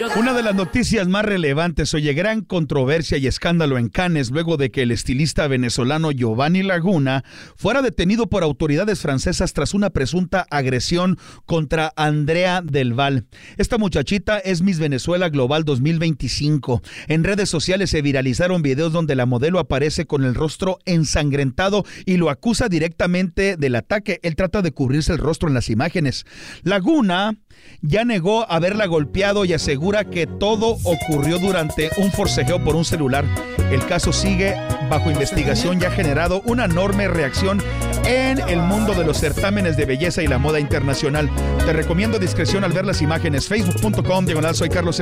Una de las noticias más relevantes, oye, gran controversia y escándalo en Cannes luego de que el estilista venezolano Giovanni Laguna fuera detenido por autoridades francesas tras una presunta agresión contra Andrea Del Val. Esta muchachita es Miss Venezuela Global 2025. En redes sociales se viralizaron videos donde la modelo aparece con el rostro ensangrentado y lo acusa directamente del ataque. Él trata de cubrirse el rostro en las imágenes. Laguna ya negó haberla golpeado y asegura que todo ocurrió durante un forcejeo por un celular. El caso sigue bajo investigación y ha generado una enorme reacción en el mundo de los certámenes de belleza y la moda internacional. Te recomiendo discreción al ver las imágenes. Facebook.com/soy Carlos